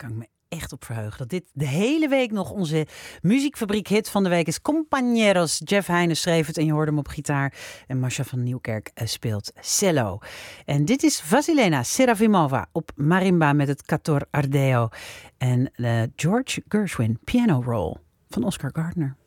kan ik me echt op verheugen. Dat dit de hele week nog onze muziekfabriek hit van de week is. Compañeros. Jeff Heijnen schreef het en je hoorde hem op gitaar. En Masha van Nieuwkerk speelt cello. En dit is Vasilena Serafimova op marimba met het Cator Ardeo. En George Gershwin piano roll van Oscar Gardner.